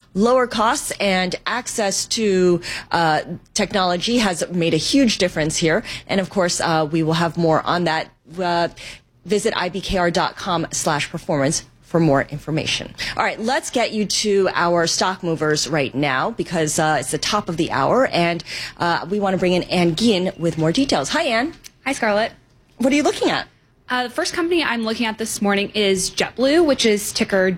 lower costs and access to technology has made a huge difference here. And of course, we will have more on that. Visit ibkr.com/performance for more information. All right, let's get you to our stock movers right now because it's the top of the hour, and we want to bring in Ann Guillen with more details. Hi, Ann. Hi, Scarlett. What are you looking at? The first company I'm looking at this morning is JetBlue, which is ticker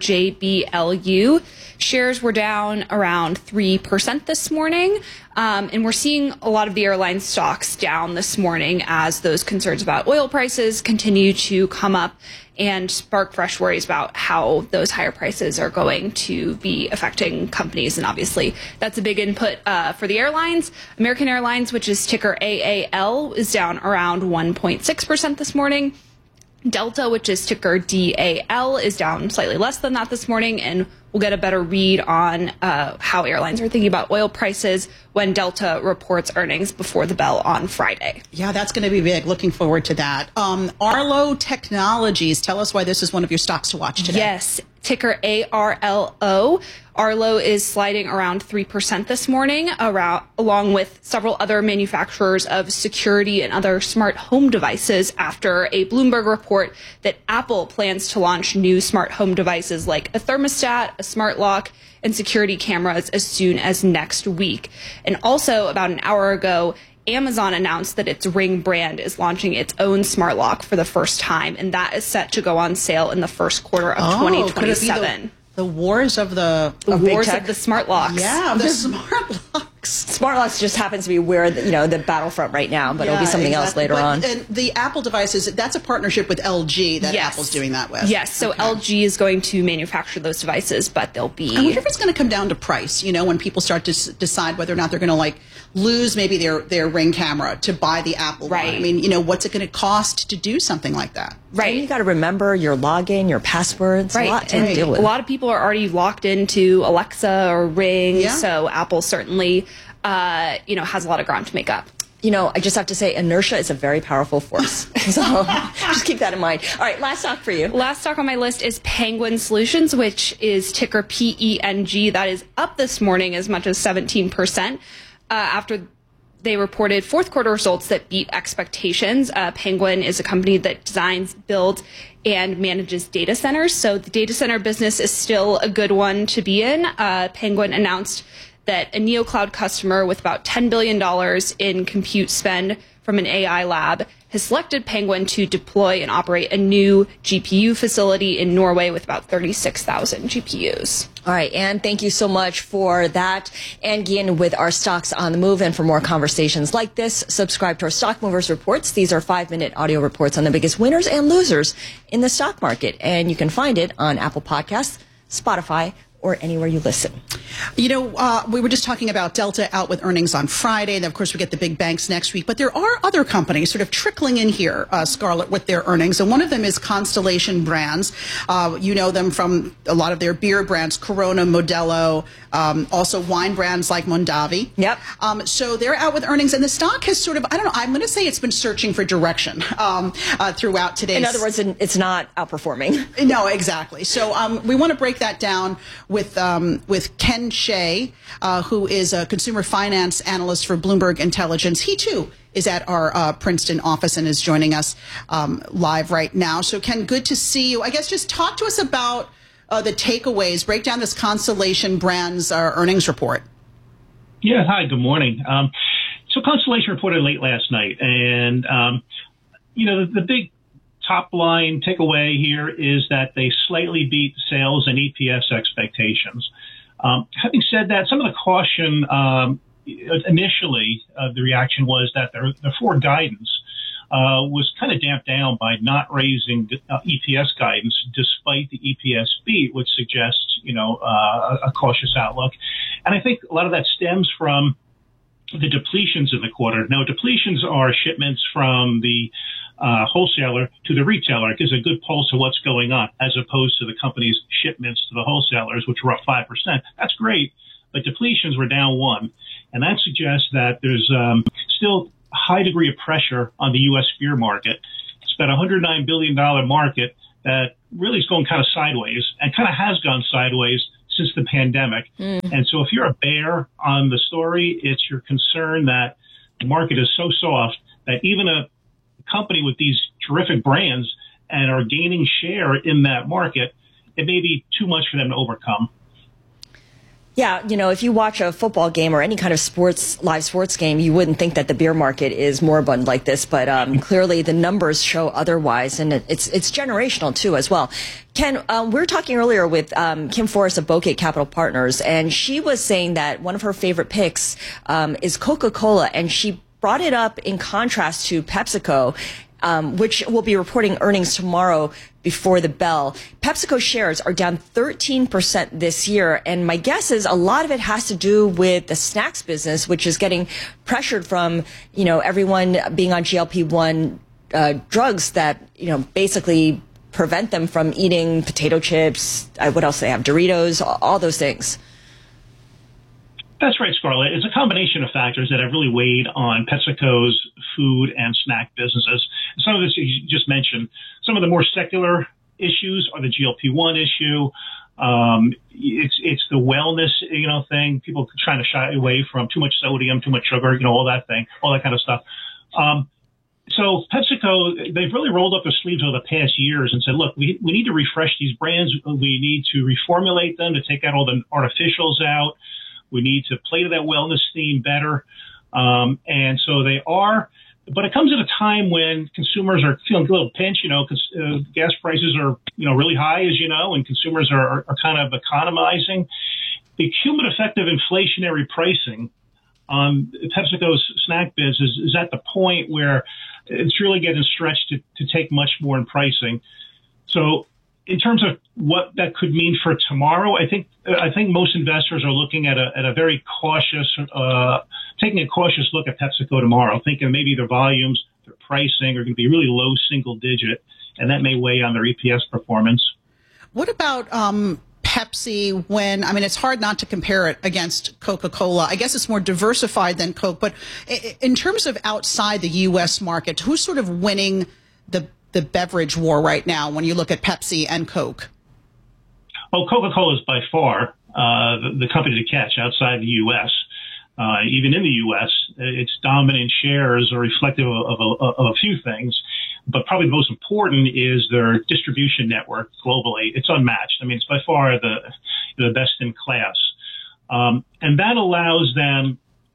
JBLU. Shares were down around 3% this morning, and we're seeing a lot of the airline stocks down this morning as those concerns about oil prices continue to come up and spark fresh worries about how those higher prices are going to be affecting companies. And obviously, that's a big input for the airlines. American Airlines, which is ticker AAL, is down around 1.6% this morning. Delta, which is ticker DAL, is down slightly less than that this morning, and we'll get a better read on how airlines are thinking about oil prices when Delta reports earnings before the bell on Friday. Yeah, that's going to be big. Looking forward to that. Arlo Technologies, tell us why this is one of your stocks to watch today. Yes, ticker ARLO. Arlo is sliding around 3% this morning, along with several other manufacturers of security and other smart home devices after a Bloomberg report that Apple plans to launch new smart home devices like a thermostat, a smart lock, and security cameras as soon as next week. And also, about an hour ago, Amazon announced that its Ring brand is launching its own smart lock for the first time, and that is set to go on sale in the first quarter of 2027. The wars of the wars of the smart locks. Yeah, the smart locks. Smart locks just happens to be where the battlefront right now, but it'll be something else later on. And the Apple devices, that's a partnership with LG that Apple's doing that with. Yes, so LG is going to manufacture those devices, but they'll be... I wonder if it's going to come down to price, when people start to decide whether or not they're going to lose maybe their Ring camera to buy the Apple one. I mean, what's it going to cost to do something like that? Right. And you got to remember your login, your passwords. Right. A lot to deal with. A lot of people are already locked into Alexa or Ring, so Apple certainly, has a lot of ground to make up. I just have to say, inertia is a very powerful force. So just keep that in mind. All right, last stock for you. Last stock on my list is Penguin Solutions, which is ticker PENG. That is up this morning as much as 17% after they reported fourth quarter results that beat expectations. Penguin is a company that designs, builds, and manages data centers. So the data center business is still a good one to be in. Penguin announced that a NeoCloud customer with about $10 billion in compute spend from an AI lab has selected Penguin to deploy and operate a new GPU facility in Norway with about 36,000 GPUs. All right, Ann, thank you so much for that. Ann Guillen with our Stocks on the Move. And for more conversations like this, subscribe to our Stock Movers Reports. These are 5-minute audio reports on the biggest winners and losers in the stock market. And you can find it on Apple Podcasts, Spotify, or anywhere you listen. We were just talking about Delta out with earnings on Friday, and of course we get the big banks next week, but there are other companies sort of trickling in here, Scarlett, with their earnings, and one of them is Constellation Brands. You know them from a lot of their beer brands, Corona, Modelo, also wine brands like Mondavi. Yep. So they're out with earnings, and the stock has sort of, I don't know, I'm going to say it's been searching for direction throughout today. In other words, it's not outperforming. No, exactly. So we want to break that down with Ken Shea, who is a consumer finance analyst for Bloomberg Intelligence. He, too, is at our Princeton office and is joining us live right now. So, Ken, good to see you. I guess just talk to us about the takeaways. Break down this Constellation Brands earnings report. Yeah, hi, good morning. So Constellation reported late last night, and, the big top line takeaway here is that they slightly beat sales and EPS expectations. Having said that, some of the caution initially, the reaction was that their forward guidance was kind of damped down by not raising EPS guidance despite the EPS beat, which suggests, a cautious outlook. And I think a lot of that stems from the depletions in the quarter. Now, depletions are shipments from the wholesaler to the retailer. It gives a good pulse of what's going on, as opposed to the company's shipments to the wholesalers, which were up 5%. That's great, but depletions were down 1%. And that suggests that there's still a high degree of pressure on the U.S. beer market. It's about a $109 billion market that really is going kind of sideways and kind of has gone sideways since the pandemic. And so if you're a bear on the story, it's your concern that the market is so soft that even a company with these terrific brands and are gaining share in that market, it may be too much for them to overcome. Yeah, if you watch a football game or any kind of live sports game, you wouldn't think that the beer market is moribund like this, but clearly the numbers show otherwise, and it's generational too as well. Ken, we were talking earlier with Kim Forrest of Bowgate Capital Partners, and she was saying that one of her favorite picks is Coca-Cola, and she brought it up in contrast to PepsiCo, which will be reporting earnings tomorrow before the bell. PepsiCo shares are down 13% this year, and my guess is a lot of it has to do with the snacks business, which is getting pressured from, everyone being on GLP-1 drugs that, basically prevent them from eating potato chips. What else do they have? Doritos, all those things. That's right, Scarlett. It's a combination of factors that have really weighed on PepsiCo's food and snack businesses. Some of this you just mentioned. Some of the more secular issues are the GLP-1 issue. It's the wellness, thing. People trying to shy away from too much sodium, too much sugar, all that kind of stuff. So PepsiCo, they've really rolled up their sleeves over the past years and said, look, we need to refresh these brands. We need to reformulate them to take out all the artificials out. We need to play to that wellness theme better. And so they are, but it comes at a time when consumers are feeling a little pinch, because gas prices are, really high, as you know, and consumers are kind of economizing. The cumulative effect of inflationary pricing on PepsiCo's snack business is at the point where it's really getting stretched to take much more in pricing. So in terms of what that could mean for tomorrow, I think most investors are looking at a very cautious, taking a cautious look at PepsiCo tomorrow, thinking maybe their volumes, their pricing are going to be really low single digit, and that may weigh on their EPS performance. What about Pepsi it's hard not to compare it against Coca-Cola. I guess it's more diversified than Coke, but in terms of outside the U.S. market, who's sort of winning the beverage war right now when you look at Pepsi and Coke? Well, Coca-Cola is by far the company to catch outside the U.S. Even in the U.S., its dominant shares are reflective of a few things, but probably the most important is their distribution network globally. It's unmatched. It's by far the best in class. And that allows them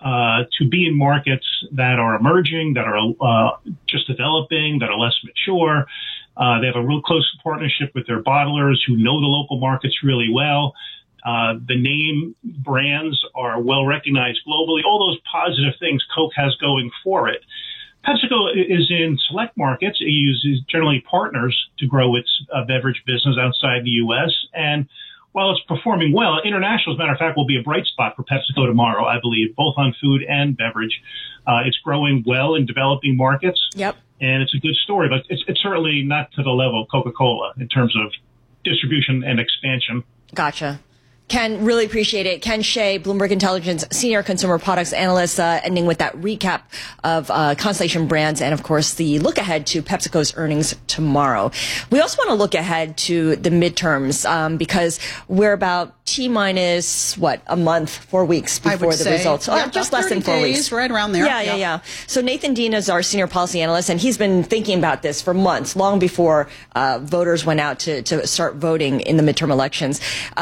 to be in markets that are emerging, that are just developing, that are less mature. They have a real close partnership with their bottlers who know the local markets really well. The name brands are well recognized globally. All those positive things Coke has going for it. PepsiCo is in select markets. It uses generally partners to grow its beverage business outside the U.S. And while it's performing well, international, as a matter of fact, will be a bright spot for PepsiCo tomorrow, I believe, both on food and beverage. It's growing well in developing markets. Yep. And it's a good story, but it's certainly not to the level of Coca-Cola in terms of distribution and expansion. Gotcha. Ken, really appreciate it. Ken Shea, Bloomberg Intelligence Senior Consumer Products Analyst, ending with that recap of Constellation Brands and, of course, the look ahead to PepsiCo's earnings tomorrow. We also want to look ahead to the midterms because we're about T-minus, a month, 4 weeks before the results. Just less than 4 weeks. Right around there. Yeah. So Nathan Dean is our Senior Policy Analyst, and he's been thinking about this for months, long before voters went out to start voting in the midterm elections.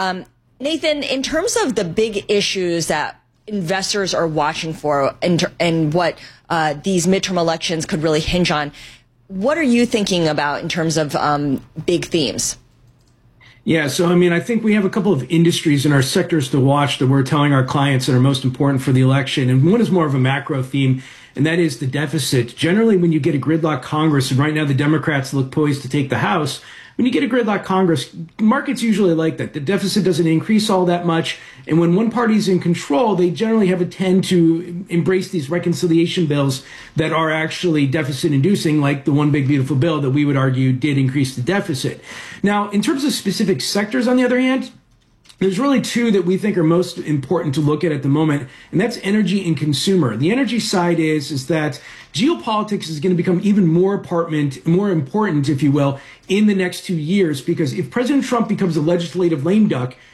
Nathan, in terms of the big issues that investors are watching for and what these midterm elections could really hinge on, what are you thinking about in terms of big themes? Yeah, so I think we have a couple of industries in our sectors to watch that we're telling our clients that are most important for the election. And one is more of a macro theme, and that is the deficit. Generally, when you get a gridlock Congress, and right now the Democrats look poised to take the House, when you get a gridlock Congress, markets usually like that. The deficit doesn't increase all that much. And when one party's in control, they generally have a tend to embrace these reconciliation bills that are actually deficit inducing, like the One Big Beautiful Bill that we would argue did increase the deficit. Now, in terms of specific sectors, on the other hand, there's really two that we think are most important to look at the moment, and that's energy and consumer. The energy side is that geopolitics is going to become even more important, if you will, in the next 2 years, because if President Trump becomes a legislative lame duck,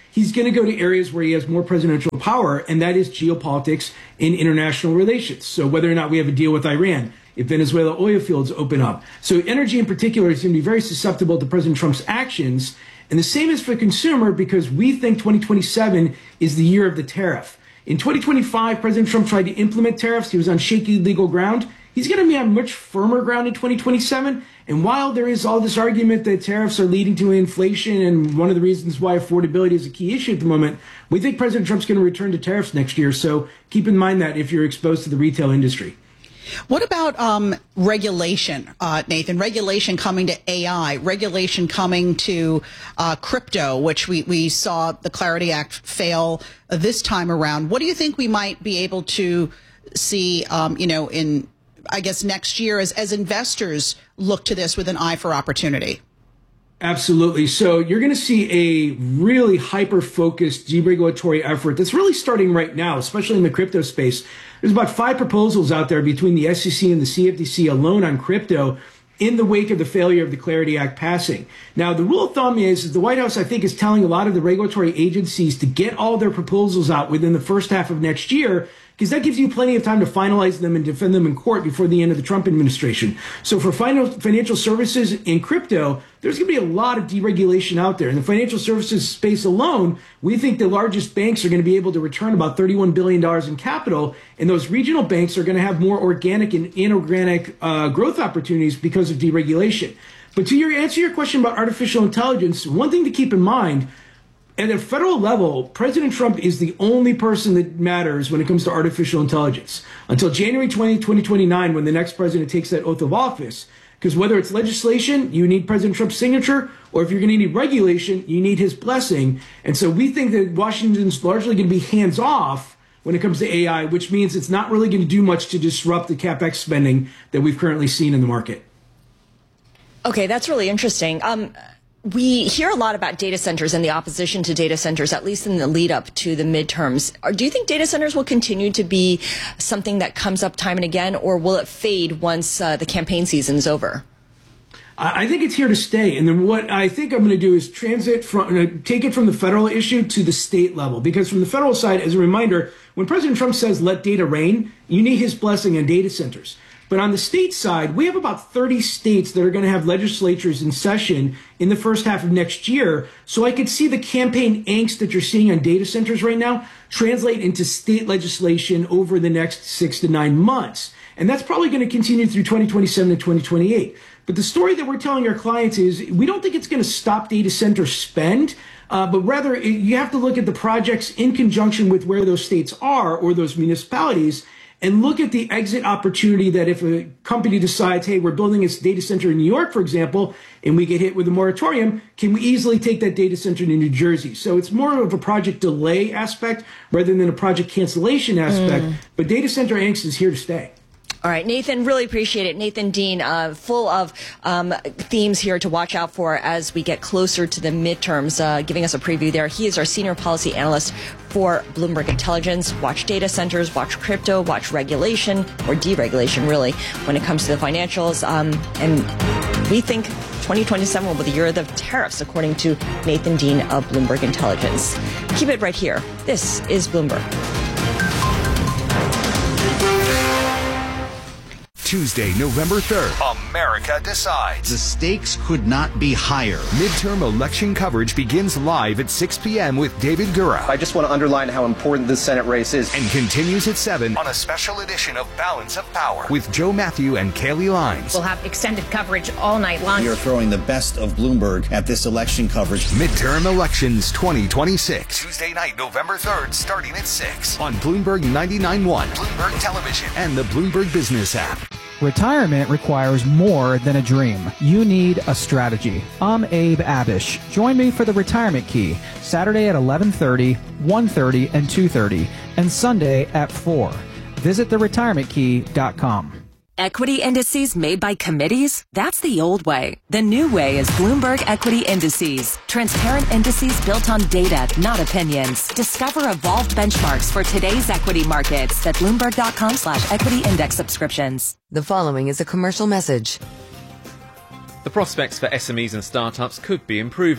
he's going to go to areas where he has more presidential power, and that is geopolitics and international relations. So whether or not we have a deal with Iran, if Venezuela oil fields open up. So energy in particular is going to be very susceptible to President Trump's actions. And the same is for the consumer, because we think 2027 is the year of the tariff. In 2025, President Trump tried to implement tariffs. He was on shaky legal ground. He's going to be on much firmer ground in 2027. And while there is all this argument that tariffs are leading to inflation and one of the reasons why affordability is a key issue at the moment, we think President Trump's going to return to tariffs next year. So keep in mind that if you're exposed to the retail industry. What about regulation, Nathan? Regulation coming to AI, regulation coming to crypto, which we saw the Clarity Act fail this time around. What do you think we might be able to see, in, I guess, next year as investors look to this with an eye for opportunity? Absolutely. So you're going to see a really hyper-focused deregulatory effort that's really starting right now, especially in the crypto space. There's about 5 proposals out there between the SEC and the CFTC alone on crypto in the wake of the failure of the Clarity Act passing. Now, the rule of thumb is the White House, I think, is telling a lot of the regulatory agencies to get all their proposals out within the first half of next year, because that gives you plenty of time to finalize them and defend them in court before the end of the Trump administration. So for financial services in crypto, there's going to be a lot of deregulation out there. In the financial services space alone, we think the largest banks are going to be able to return about $31 billion in capital, and those regional banks are going to have more organic and inorganic growth opportunities because of deregulation. But to answer your question about artificial intelligence, one thing to keep in mind, at a federal level, President Trump is the only person that matters when it comes to artificial intelligence until January 20, 2029, when the next president takes that oath of office. Because whether it's legislation, you need President Trump's signature, or if you're going to need regulation, you need his blessing. And so we think that Washington's largely going to be hands off when it comes to AI, which means it's not really going to do much to disrupt the CapEx spending that we've currently seen in the market. Okay, that's really interesting. We hear a lot about data centers and the opposition to data centers, at least in the lead up to the midterms. Do you think data centers will continue to be something that comes up time and again, or will it fade once the campaign season is over? I think it's here to stay. And then what I think I'm going to do is take it from the federal issue to the state level. Because from the federal side, as a reminder, when President Trump says, let data reign, you need his blessing on data centers. But on the state side, we have about 30 states that are going to have legislatures in session in the first half of next year. So I could see the campaign angst that you're seeing on data centers right now translate into state legislation over the next 6 to 9 months. And that's probably going to continue through 2027 and 2028. But the story that we're telling our clients is we don't think it's going to stop data center spend, but rather you have to look at the projects in conjunction with where those states are or those municipalities, and look at the exit opportunity that if a company decides, hey, we're building this data center in New York, for example, and we get hit with a moratorium, can we easily take that data center to New Jersey? So it's more of a project delay aspect rather than a project cancellation aspect. But data center angst is here to stay. All right, Nathan, really appreciate it. Nathan Dean, full of themes here to watch out for as we get closer to the midterms, giving us a preview there. He is our senior policy analyst for Bloomberg Intelligence. Watch data centers, watch crypto, watch regulation, or deregulation, really, when it comes to the financials. And we think 2027 will be the year of the tariffs, according to Nathan Dean of Bloomberg Intelligence. Keep it right here. This is Bloomberg. Tuesday, November 3rd, America decides. The stakes could not be higher. Midterm election coverage begins live at 6 p.m. with David Gura. I just want to underline how important this Senate race is. And continues at 7 on a special edition of Balance of Power with Joe Matthew and Kaylee Lines. We'll have extended coverage all night long. We are throwing the best of Bloomberg at this election coverage. Midterm Elections 2026. Tuesday night, November 3rd, starting at 6 on Bloomberg 99.1, Bloomberg Television, and the Bloomberg Business app. Retirement requires more than a dream. You need a strategy. I'm Abe Abish. Join me for the Retirement Key, Saturday at 11:30, 1:30, and 2:30, and Sunday at 4. Visit theretirementkey.com. Equity indices made by committees? That's the old way. The new way is Bloomberg Equity Indices. Transparent indices built on data, not opinions. Discover evolved benchmarks for today's equity markets at Bloomberg.com/equity index subscriptions. The following is a commercial message. The prospects for SMEs and startups could be improving.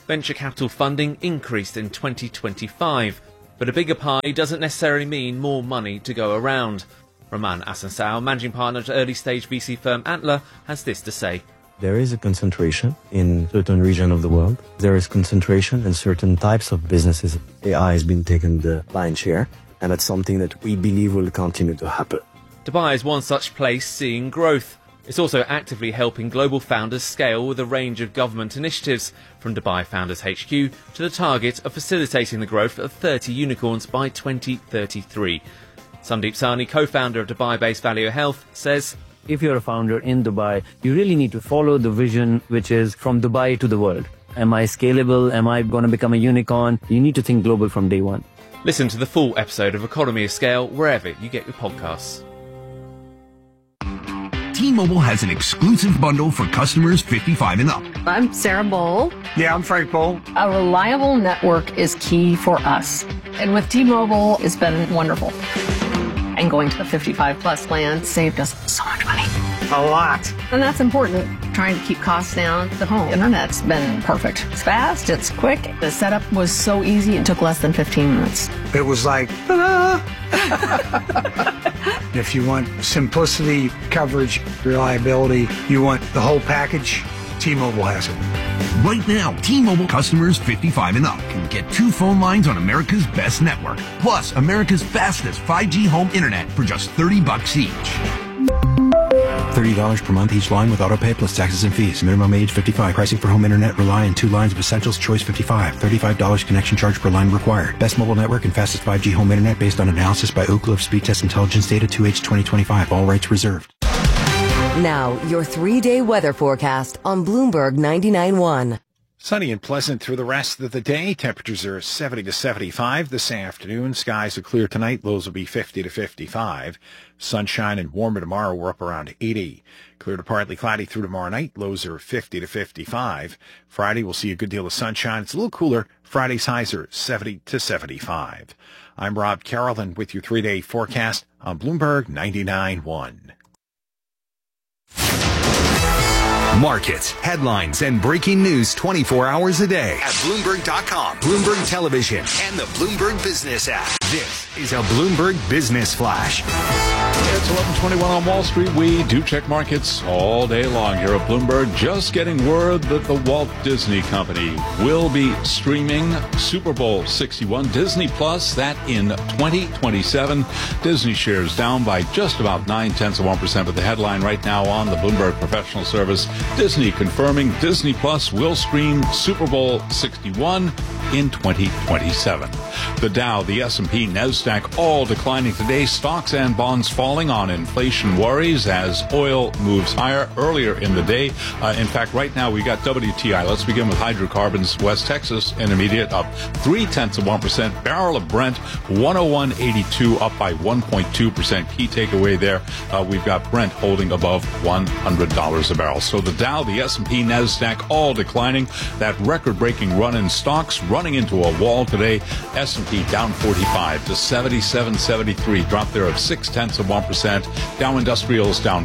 venture capital funding increased in 2025. But a bigger pie doesn't necessarily mean more money to go around. Roman Asansao, managing partner at early-stage VC firm Antler, has this to say. There is a concentration in certain regions of the world. There is concentration in certain types of businesses. AI has been taking the lion's share, and that's something that we believe will continue to happen. Dubai is one such place seeing growth. It's also actively helping global founders scale with a range of government initiatives, from Dubai Founders HQ to the target of facilitating the growth of 30 unicorns by 2033. Sandeep Sahni, co-founder of Dubai-based Value Health, says, if you're a founder in Dubai, you really need to follow the vision, which is from Dubai to the world. Am I scalable? Am I going to become a unicorn? You need to think global from day one. Listen to the full episode of Economy of Scale wherever you get your podcasts. T-Mobile has an exclusive bundle for customers 55 and up. I'm Sarah Bowl. Yeah, I'm Frank Bowl. A reliable network is key for us. And with T-Mobile, it's been wonderful. And going to the 55 plus plan saved us so much money. A lot. And that's important. Trying to keep costs down. The home internet's been perfect. It's fast, it's quick. The setup was so easy, it took less than 15 minutes. It was like, ta-da! If you want simplicity, coverage, reliability, you want the whole package, T-Mobile has it. Right now, T-Mobile customers 55 and up can get 2 phone lines on America's best network, plus America's fastest 5G home internet for just $30 each. $30 per month each line with autopay plus taxes and fees. Minimum age 55. Pricing for home internet rely on 2 lines of Essentials Choice 55. $35 connection charge per line required. Best mobile network and fastest 5G home internet based on analysis by Ookla of Speed Test Intelligence data 2H 2025. All rights reserved. Now, your 3-day weather forecast on Bloomberg 99.1. Sunny and pleasant through the rest of the day. Temperatures are 70 to 75 this afternoon. Skies are clear tonight. Lows will be 50 to 55. Sunshine and warmer tomorrow. We're up around 80. Clear to partly cloudy through tomorrow night. Lows are 50 to 55. Friday, we'll see a good deal of sunshine. It's a little cooler. Friday's highs are 70 to 75. I'm Rob Carrollton with your 3-day forecast on Bloomberg 99.1. Markets, headlines, and breaking news 24 hours a day at Bloomberg.com, Bloomberg Television, and the Bloomberg Business app. This is a Bloomberg Business Flash. It's 11:21 on Wall Street. We do check markets all day long here at Bloomberg. Just getting word that the Walt Disney Company will be streaming Super Bowl 61 Disney Plus, that in 2027. Disney shares down by just about 0.9%, but the headline right now on the Bloomberg Professional Service, Disney confirming Disney Plus will stream Super Bowl 61 in 2027. The Dow, the S&P, NASDAQ all declining today. Stocks and bonds falling on inflation worries as oil moves higher earlier in the day. In fact, right now we got WTI. Let's begin with hydrocarbons. West Texas Intermediate up 0.3%. Barrel of Brent 101.82 up by 1.2%. Key takeaway there, we've got Brent holding above $100 a barrel. So the Dow, the S&P, NASDAQ all declining. That record-breaking run in stocks running into a wall today. S&P down 45 to 77.73, drop there of 0.6%. Dow Industrials down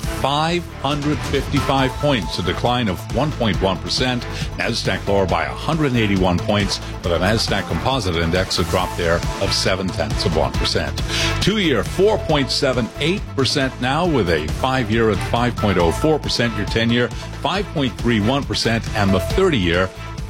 555 points, a decline of 1.1%. NASDAQ lower by 181 points, with a NASDAQ Composite Index a drop there of 0.7%. 2-year 4.78% now, with a 5-year at 5.04%. Your 10-year 5.31%, and the 30-year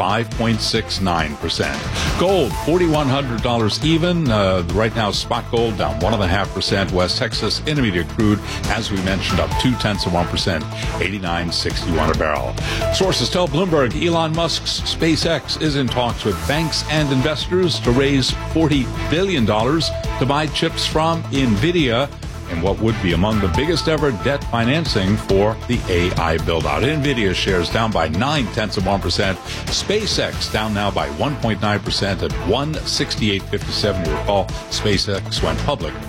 5.69%. Gold, $4,100 even. Right now, spot gold down 1.5%. West Texas Intermediate crude, as we mentioned, up 0.2%, 89.61 a barrel. Sources tell Bloomberg Elon Musk's SpaceX is in talks with banks and investors to raise $40 billion to buy chips from NVIDIA, and what would be among the biggest ever debt financing for the AI build-out. NVIDIA shares down by 0.9%. SpaceX down now by 1.9% at $168.57. You recall, SpaceX went public at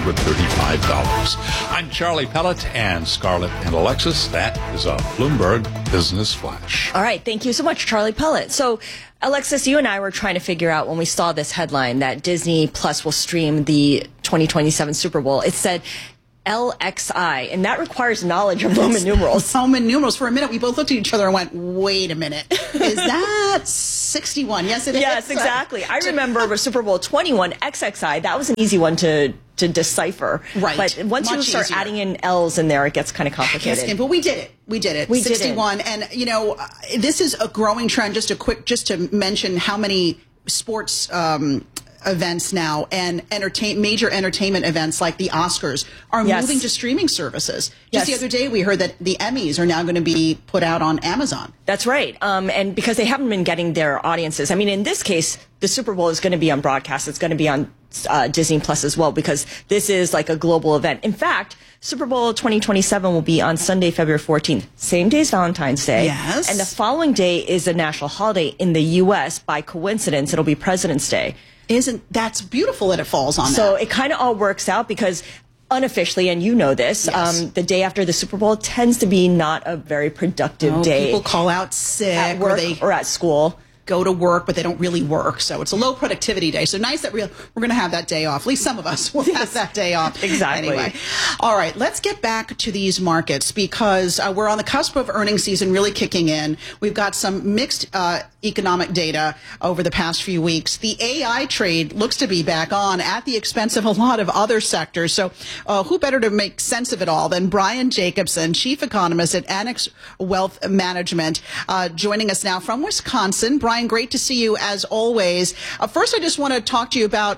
$135. I'm Charlie Pellet, and Scarlett and Alexis. That is a Bloomberg Business Flash. All right. Thank you so much, Charlie Pellet. So, Alexis, you and I were trying to figure out when we saw this headline that Disney Plus will stream the 2027 Super Bowl. It said LXI, and that requires knowledge of Roman numerals. Roman numerals. For a minute, we both looked at each other and went, wait a minute. Is that 61? Yes, it is. Yes, exactly. I remember Super Bowl 21, XXI. That was an easy one to decipher. Right. But once you start adding in L's in there, it gets kind of complicated. Yes, but we did it. We did it. 61. And, you know, this is a growing trend. Just to mention how many sports events now and major entertainment events like the Oscars are moving to streaming services. Just the other day, we heard that the Emmys are now going to be put out on Amazon. That's right. And because they haven't been getting their audiences. I mean, in this case, the Super Bowl is going to be on broadcast. It's going to be on Disney Plus as well, because this is like a global event. In fact, Super Bowl 2027 will be on Sunday, February 14th. Same day as Valentine's Day. Yes. And the following day is a national holiday in the U.S. By coincidence, it'll be President's Day. That's beautiful that it falls on that. So it kind of all works out because unofficially, and you know this, the day after the Super Bowl tends to be not a very productive day. People call out sick at work or at school. Go to work, but they don't really work. So it's a low productivity day. So nice that we're going to have that day off. At least some of us will have that day off. Exactly. Anyway. All right. Let's get back to these markets because we're on the cusp of earnings season really kicking in. We've got some mixed economic data over the past few weeks. The AI trade looks to be back on at the expense of a lot of other sectors. So who better to make sense of it all than Brian Jacobson, chief economist at Annex Wealth Management, joining us now from Wisconsin. Brian, great to see you as always. First, I just want to talk to you about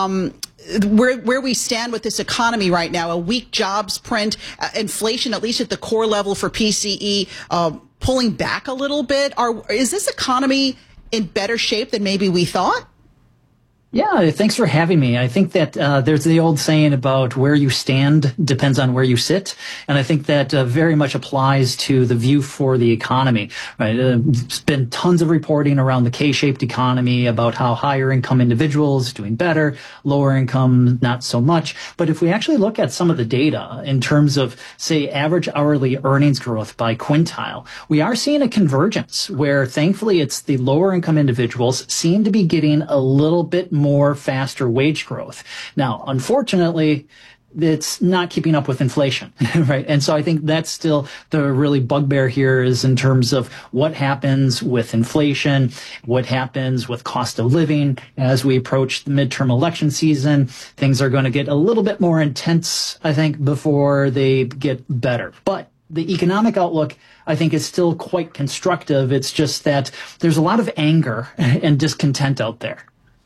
where we stand with this economy right now. A weak jobs print, inflation, at least at the core level for PCE, pulling back a little bit. Is this economy in better shape than maybe we thought? Yeah, thanks for having me. I think that there's the old saying about where you stand depends on where you sit, and I think that very much applies to the view for the economy. Right? There's been tons of reporting around the K-shaped economy about how higher income individuals doing better, lower income not so much. But if we actually look at some of the data in terms of, say, average hourly earnings growth by quintile, we are seeing a convergence where thankfully it's the lower income individuals seem to be getting a little bit more faster wage growth. Now, unfortunately, it's not keeping up with inflation, right? And so I think that's still the really bugbear here is in terms of what happens with inflation, what happens with cost of living. As we approach the midterm election season, things are going to get a little bit more intense, I think, before they get better. But the economic outlook, I think, is still quite constructive. It's just that there's a lot of anger and discontent out there.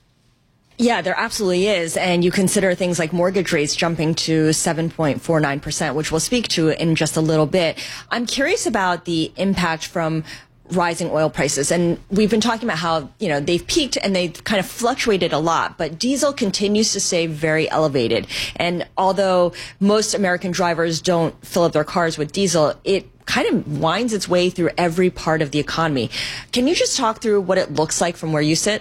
Yeah, there absolutely is. And you consider things like mortgage rates jumping to 7.49%, which we'll speak to in just a little bit. I'm curious about the impact from rising oil prices. And we've been talking about how, you know, they've peaked and they've kind of fluctuated a lot, but diesel continues to stay very elevated. And although most American drivers don't fill up their cars with diesel, it kind of winds its way through every part of the economy. Can you just talk through what it looks like from where you sit?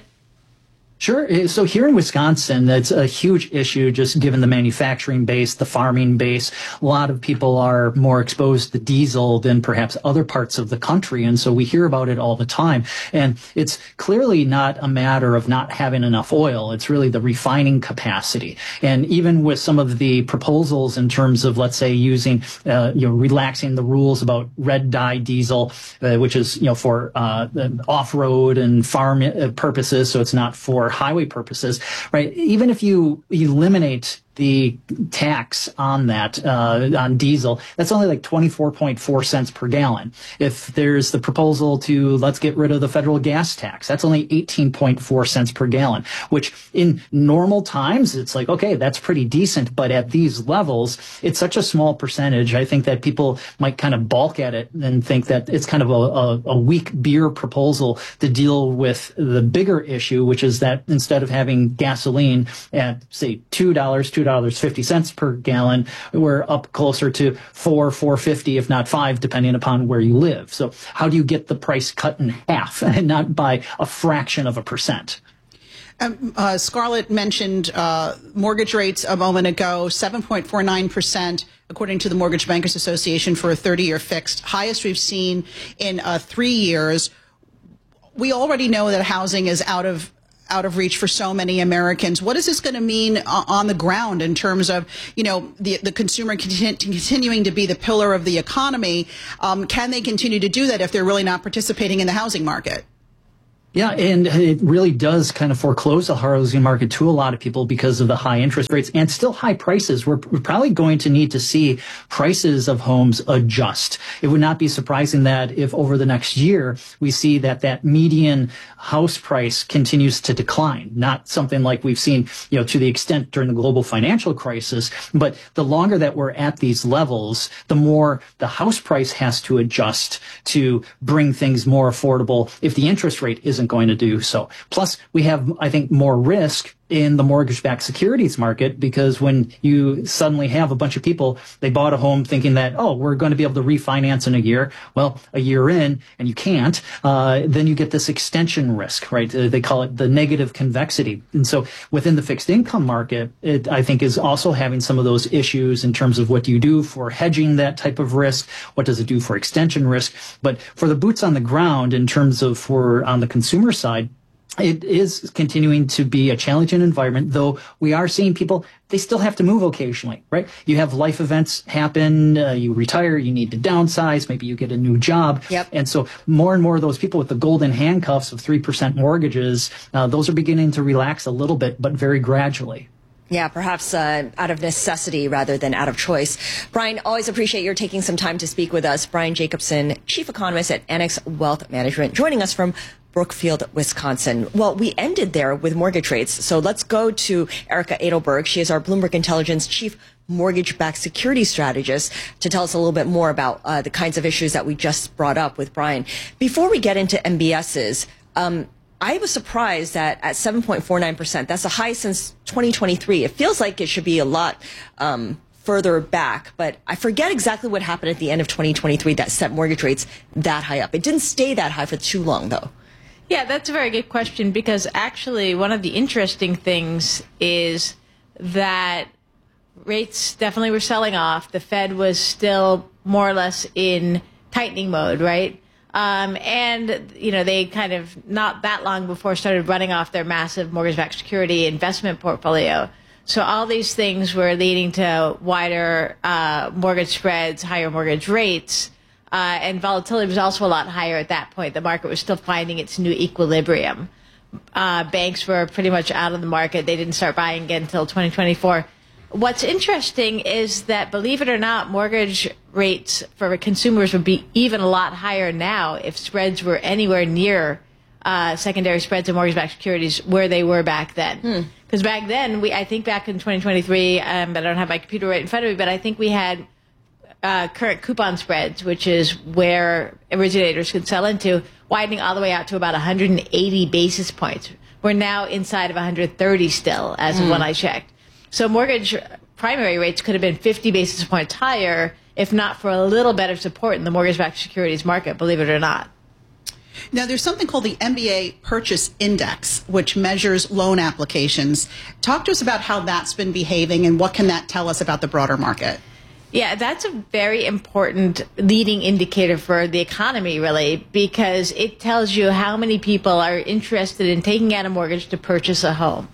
Sure. So here in Wisconsin, that's a huge issue, just given the manufacturing base, the farming base. A lot of people are more exposed to diesel than perhaps other parts of the country. And so we hear about it all the time. And it's clearly not a matter of not having enough oil. It's really the refining capacity. And even with some of the proposals in terms of, let's say, using, relaxing the rules about red dye diesel, which is, for off-road and farm purposes. So it's not for highway purposes, right? Even if you eliminate the tax on that, on diesel, that's only like 24.4 cents per gallon. If there's the proposal to let's get rid of the federal gas tax, that's only 18.4 cents per gallon, which in normal times, it's like, okay, that's pretty decent. But at these levels, it's such a small percentage. I think that people might kind of balk at it and think that it's kind of a weak beer proposal to deal with the bigger issue, which is that instead of having gasoline at, say, $2.50 per gallon, we're up closer to $4.50, if not $5, depending upon where you live. So how do you get the price cut in half and not by a fraction of a percent? Scarlett mentioned mortgage rates a moment ago, 7.49%, according to the Mortgage Bankers Association for a 30-year fixed, highest we've seen in 3 years. We already know that housing is out of out of reach for so many Americans. What is this going to mean on the ground in terms of, the consumer continuing to be the pillar of the economy? Can they continue to do that if they're really not participating in the housing market? Yeah, and it really does kind of foreclose the housing market to a lot of people because of the high interest rates and still high prices. We're probably going to need to see prices of homes adjust. It would not be surprising that if over the next year we see that median house price continues to decline, not something like we've seen, to the extent during the global financial crisis, but the longer that we're at these levels, the more the house price has to adjust to bring things more affordable if the interest rate isn't going to do so. Plus, we have, I think, more risk in the mortgage-backed securities market because when you suddenly have a bunch of people, they bought a home thinking that, we're going to be able to refinance in a year. Well, a year in, and you can't, then you get this extension risk, right? They call it the negative convexity. And so within the fixed income market, it, I think, is also having some of those issues in terms of what do you do for hedging that type of risk? What does it do for extension risk? But for the boots on the ground, in terms of for on the consumer side, it is continuing to be a challenging environment, though we are seeing people, they still have to move occasionally, right? You have life events happen, you retire, you need to downsize, maybe you get a new job. Yep. And so more and more of those people with the golden handcuffs of 3% mortgages, those are beginning to relax a little bit, but very gradually. Yeah, perhaps out of necessity rather than out of choice. Brian, always appreciate your taking some time to speak with us. Brian Jacobson, Chief Economist at Annex Wealth Management, joining us from Brookfield, Wisconsin. Well, we ended there with mortgage rates, so let's go to Erica Edelberg. She is our Bloomberg Intelligence Chief Mortgage-Backed Security Strategist to tell us a little bit more about the kinds of issues that we just brought up with Brian. Before we get into MBSs, I was surprised that at 7.49%, that's the highest since 2023. It feels like it should be a lot further back, but I forget exactly what happened at the end of 2023 that set mortgage rates that high up. It didn't stay that high for too long, though. Yeah, that's a very good question because actually one of the interesting things is that rates definitely were selling off. The Fed was still more or less in tightening mode, right? And, they kind of not that long before started running off their massive mortgage-backed security investment portfolio. So all these things were leading to wider mortgage spreads, higher mortgage rates, and volatility was also a lot higher at that point. The market was still finding its new equilibrium. Banks were pretty much out of the market. They didn't start buying again until 2024. What's interesting is that, believe it or not, mortgage rates for consumers would be even a lot higher now if spreads were anywhere near secondary spreads of mortgage-backed securities where they were back then. Because back then, I think back in 2023, but I don't have my computer right in front of me, but I think we had current coupon spreads, which is where originators could sell into, widening all the way out to about 180 basis points. We're now inside of 130 still, as of when I checked. So mortgage primary rates could have been 50 basis points higher if not for a little better support in the mortgage-backed securities market, believe it or not. Now, there's something called the MBA Purchase Index, which measures loan applications. Talk to us about how that's been behaving and what can that tell us about the broader market? Yeah, that's a very important leading indicator for the economy, really, because it tells you how many people are interested in taking out a mortgage to purchase a home.